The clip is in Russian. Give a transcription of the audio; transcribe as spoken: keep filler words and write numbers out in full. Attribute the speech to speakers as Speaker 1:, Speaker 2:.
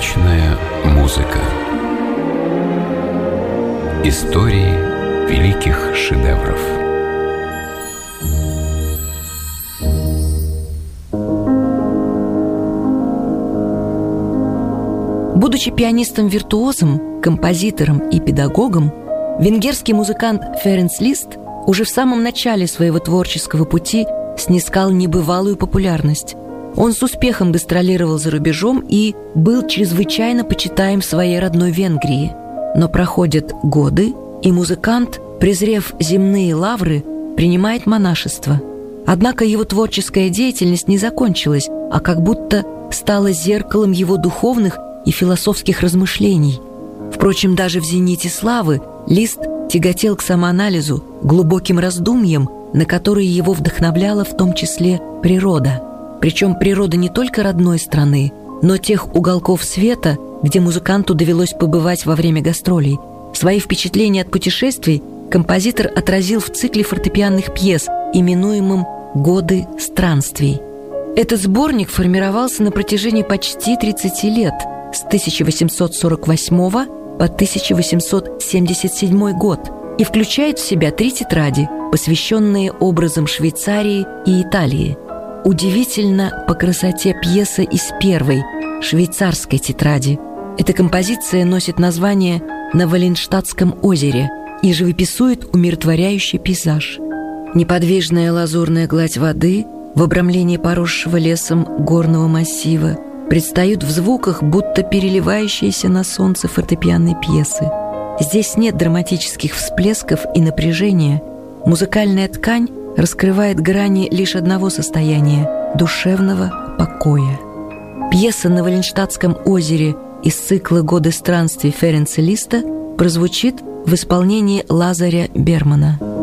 Speaker 1: Вечная музыка. Истории великих шедевров.
Speaker 2: Будучи пианистом-виртуозом, композитором и педагогом, венгерский музыкант Ференц Лист уже в самом начале своего творческого пути снискал небывалую популярность. Он с успехом гастролировал за рубежом и был чрезвычайно почитаем в своей родной Венгрии. Но проходят годы, и музыкант, презрев земные лавры, принимает монашество. Однако его творческая деятельность не закончилась, а как будто стала зеркалом его духовных и философских размышлений. Впрочем, даже в зените славы Лист тяготел к самоанализу, глубоким раздумьям, на которые его вдохновляла в том числе природа. Причем природа не только родной страны, но тех уголков света, где музыканту довелось побывать во время гастролей. Свои впечатления от путешествий композитор отразил в цикле фортепианных пьес, именуемом «Годы странствий». Этот сборник формировался на протяжении почти тридцати лет, с тысяча восемьсот сорок восьмого по тысяча восемьсот семьдесят седьмой год, и включает в себя три тетради, посвященные образам Швейцарии и Италии. Удивительно по красоте пьеса из первой, швейцарской тетради. Эта композиция носит название «На Валенштадтском озере» и живописует умиротворяющий пейзаж. Неподвижная лазурная гладь воды в обрамлении поросшего лесом горного массива предстают в звуках, будто переливающиеся на солнце фортепианной пьесы. Здесь нет драматических всплесков и напряжения. Музыкальная ткань раскрывает грани лишь одного состояния – душевного покоя. Пьеса «На Валенштадтском озере» из цикла «Годы странствий» Ференца Листа прозвучит в исполнении Лазаря Бермана.